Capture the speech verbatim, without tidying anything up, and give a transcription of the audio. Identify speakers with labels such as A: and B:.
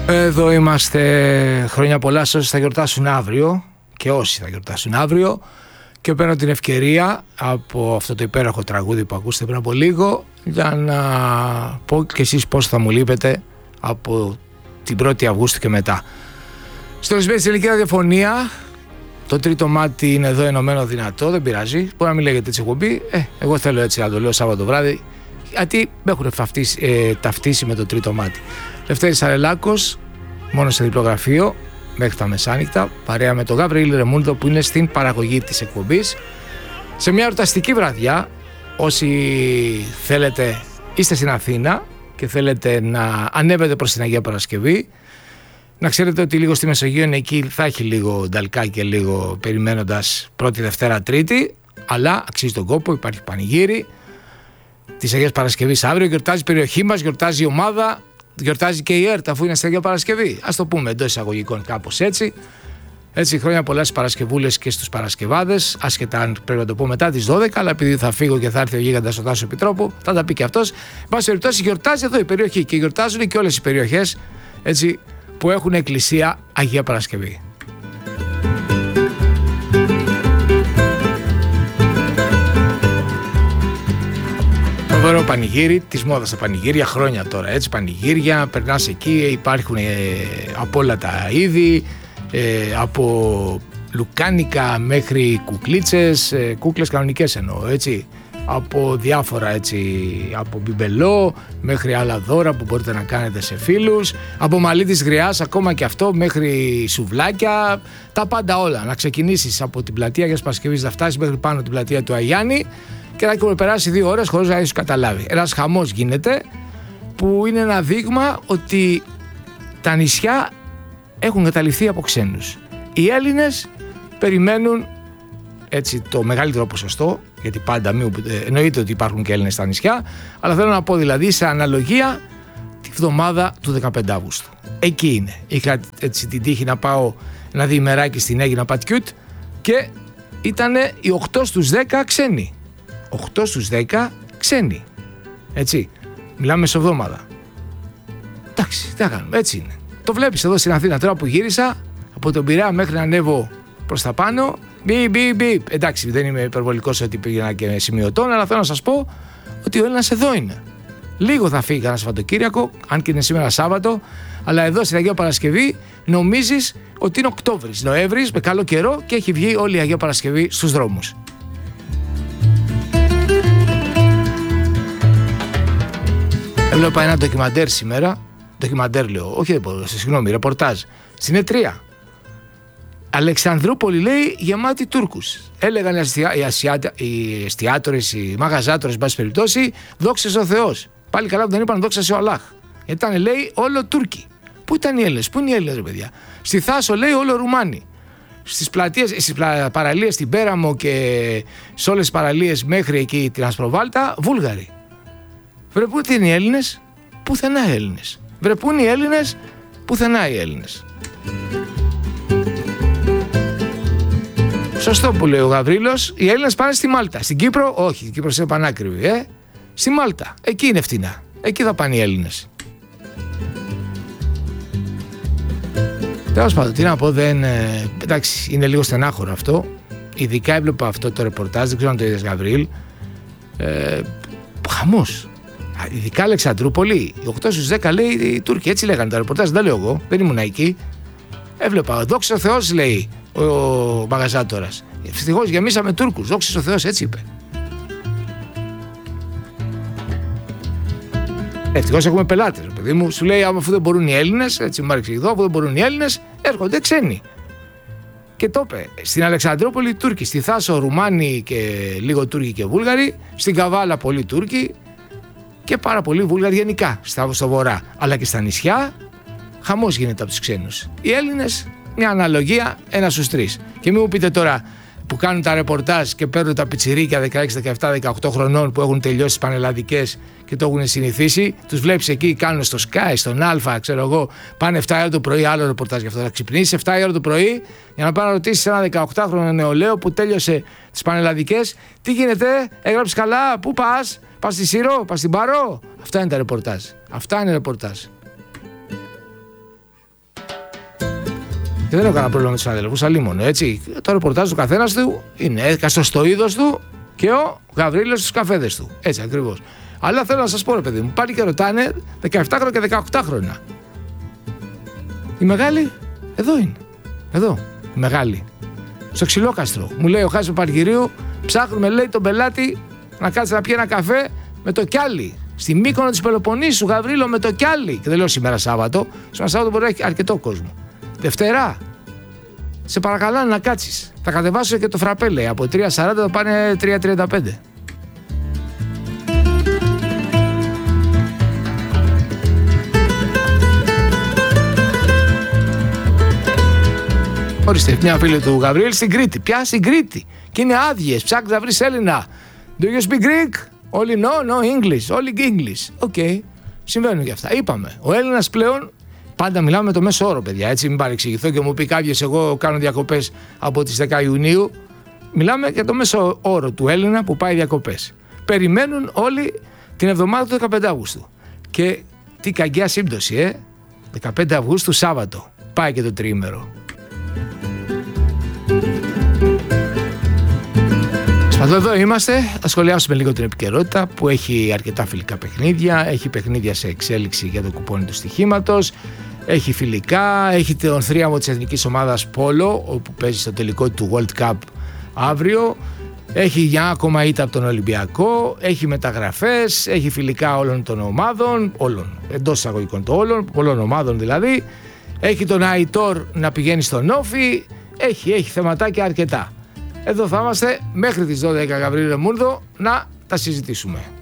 A: Εδώ είμαστε. Χρόνια πολλά σε όσοι θα γιορτάσουν αύριο και όσοι θα γιορτάσουν αύριο. Και παίρνω την ευκαιρία από αυτό το υπέροχο τραγούδι που ακούσατε πριν από λίγο για να πω και εσείς πώς θα μου λείπετε από την πρώτη Αυγούστου και μετά. Στο Ρεσπέτη της Ελληνικής Ραδιοφωνία, το τρίτο μάτι είναι εδώ ενωμένο δυνατό, δεν πειράζει. Μπορεί να μην λέγεται έτσι εκπομπή. Ε, εγώ θέλω έτσι να το λέω Σάββατο βράδυ, γιατί με έχουν ταυτίσει, ε, ταυτίσει με το τρίτο μάτι. Λευτέρης Αρελάκος, μόνο σε διπλό γραφείο, μέχρι τα μεσάνυχτα, παρέα με τον Γαβριήλ Ρεμούλδο που είναι στην παραγωγή της εκπομπής. Σε μια εορταστική βραδιά, όσοι θέλετε, είστε στην Αθήνα και θέλετε να ανέβετε προς την Αγία Παρασκευή, να ξέρετε ότι λίγο στη Μεσογείο εκεί θα έχει λίγο νταλκά και λίγο περιμένοντας πρώτη, Δευτέρα, Τρίτη, αλλά αξίζει τον κόπο, υπάρχει πανηγύρι της Αγίας Παρασκευής αύριο, γιορτάζει η περιοχή μας, γιορτάζει η ομάδα, γιορτάζει και η ΕΡΤ αφού είναι στην Αγία Παρασκευή. Ας το πούμε εντός εισαγωγικών κάπως έτσι. Έτσι, χρόνια πολλά στις Παρασκευούλες και στους Παρασκευάδες, άσχετα αν πρέπει να το πω μετά τις δώδεκα, αλλά επειδή θα φύγω και θα έρθει ο γίγαντας ο Τάσος Επιτρόπου, θα τα πει και αυτός. Εν πάση περιπτώσει, γιορτάζει εδώ η περιοχή και γιορτάζουν και όλες οι περιοχές έτσι, που έχουν εκκλησία Αγία Παρασκευή. Φοβερό πανηγύρι, της μόδας τα πανηγύρια, χρόνια τώρα έτσι, πανηγύρια, περνάς εκεί, υπάρχουν ε, από όλα τα είδη, ε, από λουκάνικα μέχρι κουκλίτσες, ε, κούκλες κανονικές εννοώ έτσι, από διάφορα έτσι, από μπιμπελό μέχρι άλλα δώρα που μπορείτε να κάνετε σε φίλους, από μαλλί της γριάς ακόμα και αυτό μέχρι σουβλάκια, τα πάντα όλα. Να ξεκινήσεις από την πλατεία Αγίας Παρασκευής, να φτάσεις μέχρι πάνω την πλατεία του Αγιάννη και να έχουμε περάσει δύο ώρες χωρίς να έχεις καταλάβει. Ένας χαμός γίνεται που είναι ένα δείγμα ότι τα νησιά έχουν καταληφθεί από ξένους. Οι Έλληνες περιμένουν έτσι το μεγαλύτερο ποσοστό, γιατί πάντα μη, εννοείται ότι υπάρχουν και Έλληνες στα νησιά, αλλά θέλω να πω δηλαδή σε αναλογία τη βδομάδα του δεκαπέντε Αυγούστου. Εκεί είναι. Είχα έτσι την τύχη να πάω ένα διημεράκι στην Αίγινα Πατκιούτ και ήταν οι οκτώ στους δέκα ξένοι. οκτώ στους δέκα ξένοι. Έτσι. Μιλάμε μεσοβδόμαδα. Εντάξει, τι θα κάνουμε, έτσι είναι. Το βλέπεις εδώ στην Αθήνα τώρα που γύρισα από τον Πειραιά μέχρι να ανέβω προς τα πάνω. Μπι, μπι, μπι. Εντάξει, δεν είμαι υπερβολικός ότι πήγαινα και σημειωτών, αλλά θέλω να σας πω ότι ο Έλληνας εδώ είναι. Λίγο θα φύγει κανένα Σαββατοκύριακο, αν και είναι σήμερα Σάββατο, αλλά εδώ στην Αγία Παρασκευή νομίζεις ότι είναι Οκτώβρης, Νοέμβρης, με καλό καιρό και έχει βγει όλη η Αγία Παρασκευή στους δρόμους. Έβλεπα ένα ντοκιμαντέρ σήμερα. Ντοκιμαντέρ λέω, όχι δεν μπορώ, συγγνώμη, ρεπορτάζ. Στην Ε τρία. Αλεξανδρούπολη λέει γεμάτη Τούρκους. Έλεγαν οι εστιατόρες, οι μαγαζάτορες, εν πάση περιπτώσει, δόξα ο Θεός. Πάλι καλά που δεν είπαν δόξα σε ο Αλλάχ. Γιατί ήταν, λέει, όλο Τούρκοι. Πού ήταν οι Έλληνες, πού είναι οι Έλληνες, ρε παιδιά. Στη Θάσο, λέει, όλο Ρουμάνοι. Στις πλατείες, στις παραλίες, στην Πέραμο και σε όλες τις παραλίες μέχρι εκεί την Ασπροβάλτα, Βούλγαροι. Βρε πού είναι οι Έλληνες, πουθενά οι Έλληνες. Βρε πού είναι οι Έλληνες, πουθενά οι Έλληνες. Σωστό που λέει ο Γαβρίλος, οι Έλληνες πάνε στη Μάλτα. Στην Κύπρο, όχι, η Κύπρος είναι πανάκριβη, ε. Στη Μάλτα, εκεί είναι φτηνά. Εκεί θα πάνε οι Έλληνες. Τέλος πάντων, τι να πω, δεν. Ε, εντάξει, είναι λίγο στενάχωρο αυτό. Ειδικά έβλεπα αυτό το ρεπορτάζ, δεν ξέρω αν το είδες Γαβρίλ. Ε, χαμός. Ειδικά Αλεξανδρούπολη, οι οκτώ στους δέκα λέει οι Τούρκοι, έτσι λέγανε τα ρεπορτάζ, δεν λέω εγώ, δεν ήμουν εκεί. Έβλεπα, δόξα ο Θεός λέει ο μαγαζάτορας. Ευτυχώς γεμίσαμε Τούρκους, δόξα ο Θεός, έτσι είπε. Ευτυχώς έχουμε πελάτες, παιδί μου, σου λέει άμα αφού δεν μπορούν οι Έλληνες, έτσι μου άρεσε εδώ, αφού δεν μπορούν οι Έλληνες, έρχονται ξένοι. Και το είπε, στην Αλεξανδρούπολη οι Τούρκοι, στη Θάσο Ρουμάνοι και λίγο Τούρκοι και Βούλγαροι, στην Καβάλα πολλοί Τούρκοι και πάρα πολλοί Βούλγαροι γενικά στο βορρά, αλλά και στα νησιά χαμός γίνεται από τους ξένους. Οι Έλληνες, μια αναλογία, ένα στους τρεις. Και μην μου πείτε τώρα που κάνουν τα ρεπορτάζ και παίρνουν τα πιτσιρίκια δεκαέξι, δεκαεπτά, δεκαοκτώ χρονών που έχουν τελειώσει τις πανελλαδικές και το έχουν συνηθίσει, τους βλέπεις εκεί, κάνουν στο Sky, στον Α, ξέρω εγώ, πάνε εφτά η ώρα το πρωί, άλλο ρεπορτάζ γι' αυτό. Θα ξυπνήσεις εφτά η ώρα το πρωί για να πάνε να ρωτήσεις ένα δεκαοκτάχρονο νεολαίο που τέλειωσε τις πανελλαδικές, τι γίνεται, έγραψες καλά, πού πας, πας στη Σύρο, πας στην Παρό. Αυτά είναι τα ρεπορτάζ. Αυτά είναι ρεπορτάζ. Και δεν έχω κανένα πρόβλημα με τους αδελφούς, αλλήμον, έτσι. Το ρεπορτάζ του καθένας του είναι έκαστο στο είδος του και ο Γαβρίλος στους καφέδες του. Έτσι ακριβώς. Αλλά θέλω να σας πω, ρε παιδί μου, πάνε και ρωτάνε δεκαεπτά χρόνια και δεκαοκτώ χρόνια. Η μεγάλη, εδώ είναι. Εδώ, η μεγάλη. Στο Ξυλόκαστρο. Μου λέει ο Χάρης Παπαργυρίου, ψάχνουμε, λέει, τον πελάτη να κάτσει να πιει ένα καφέ με το κιάλι. Στη Μύκονο της Πελοποννήσου, Γαβρίλο, με το κιάλι. Και δεν λέω σήμερα Σάββατο. Σήμερα Σάββατο μπορεί να έχει αρκετό κόσμο. Δευτέρα, σε παρακαλώ να κάτσεις. Θα κατεβάσω και το φραπέ, λέει. Από τρία σαράντα θα πάνε τρία τριάντα πέντε. Ορίστε, μια φίλη του Γαβρίλ στην Κρήτη. Πια στην Κρήτη. Και είναι άδειες. Ψάχνεις να βρεις Έλληνα. Do you speak Greek? Όλοι no, no English. Όλοι English. Οκ. Okay. Συμβαίνουν και αυτά. Είπαμε. Ο Έλληνας πλέον. Πάντα μιλάμε με το μέσο όρο, παιδιά. Έτσι, μην παρεξηγηθώ και μου πει κάποιος, εγώ κάνω διακοπές από τις δέκα Ιουνίου. Μιλάμε για το μέσο όρο του Έλληνα που πάει διακοπές. Περιμένουν όλοι την εβδομάδα του δεκαπέντε Αυγούστου. Και τι καγκαία σύμπτωση, ε. δεκαπέντε Αυγούστου, Σάββατο. Πάει και το τριήμερο. Εδώ είμαστε, θα σχολιάσουμε λίγο την επικαιρότητα που έχει αρκετά φιλικά παιχνίδια, έχει παιχνίδια σε εξέλιξη για το κουπόνι του στοιχήματος, έχει φιλικά, έχει τον θρίαμβο της εθνικής ομάδας Πόλο, όπου παίζει στο τελικό του World Cup αύριο, έχει μια ακόμα ήττα από τον Ολυμπιακό, έχει μεταγραφές, έχει φιλικά όλων των ομάδων, όλων, εντός εισαγωγικών των όλων, πολλών ομάδων δηλαδή, έχει τον Αϊτόρ να πηγαίνει στον Όφι, έχει, έχει θεματάκια αρκετά. Εδώ θα είμαστε μέχρι τις δώδεκα Γαβρίλε Μούρδο να τα συζητήσουμε.